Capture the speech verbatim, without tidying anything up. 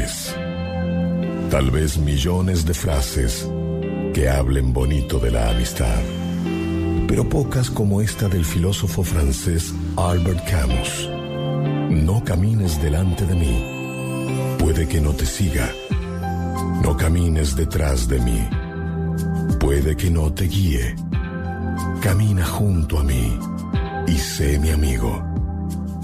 vez. Tal vez millones de frases que hablen bonito de la amistad, pero pocas como esta del filósofo francés Albert Camus. No camines delante de mí, puede que no te siga. No camines detrás de mí, puede que no te guíe. Camina junto a mí y sé mi amigo.